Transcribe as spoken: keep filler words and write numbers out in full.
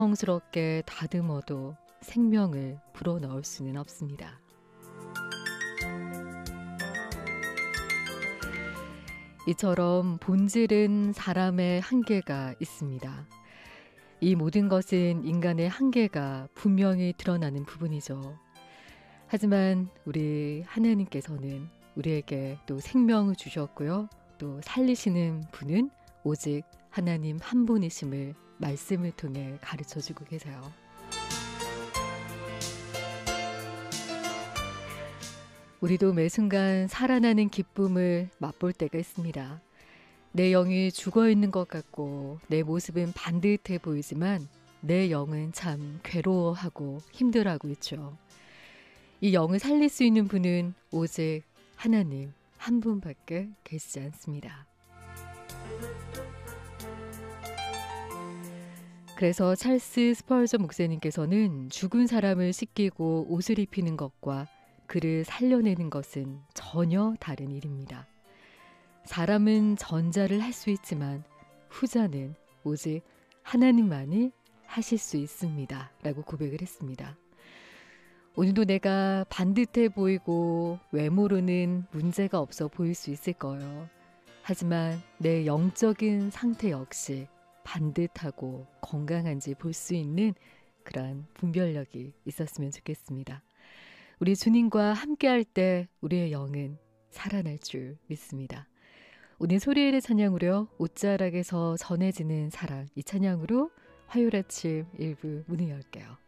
성스럽게 다듬어도 생명을 불어넣을 수는 없습니다. 이처럼 본질은 사람의 한계가 있습니다. 이 모든 것은 인간의 한계가 분명히 드러나는 부분이죠. 하지만 우리 하나님께서는 우리에게 또 생명을 주셨고요. 또 살리시는 분은 오직 하나님 한 분이심을 말씀을 통해 가르쳐주고 계세요. 우리도 매 순간 살아나는 기쁨을 맛볼 때가 있습니다. 내 영이 죽어있는 것 같고 내 모습은 반듯해 보이지만 내 영은 참 괴로워하고 힘들어하고 있죠. 이 영을 살릴 수 있는 분은 오직 하나님 한 분밖에 계시지 않습니다. 그래서 찰스 스펄전 목사님께서는 죽은 사람을 씻기고 옷을 입히는 것과 그를 살려내는 것은 전혀 다른 일입니다. 사람은 전자를 할 수 있지만 후자는 오직 하나님만이 하실 수 있습니다. 라고 고백을 했습니다. 오늘도 내가 반듯해 보이고 외모로는 문제가 없어 보일 수 있을 거예요. 하지만 내 영적인 상태 역시 반듯하고 건강한지 볼 수 있는 그러한 분별력이 있었으면 좋겠습니다. 우리 주님과 함께할 때 우리의 영은 살아날 줄 믿습니다. 오늘 소리엘의 찬양으로 옷자락에서 전해지는 사랑, 이 찬양으로 화요일 아침 일부 문을 열게요.